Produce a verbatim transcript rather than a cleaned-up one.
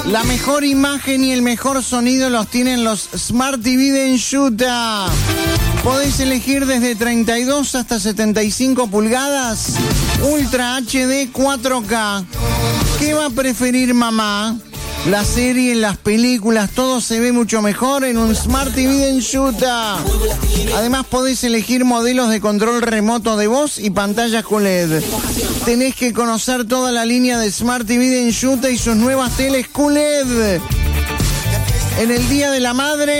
La mejor imagen y el mejor sonido los tienen los Smart T V de Enchuta. Podés elegir desde treinta y dos hasta setenta y cinco pulgadas, Ultra H D cuatro K. ¿Qué va a preferir mamá? Las series, las películas, todo se ve mucho mejor en un Smart T V de Enchuta. Además podés elegir modelos de control remoto de voz y pantallas Q L E D. Tenés que conocer toda la línea de Smart T V de Enchuta y sus nuevas teles Q L E D. En el Día de la Madre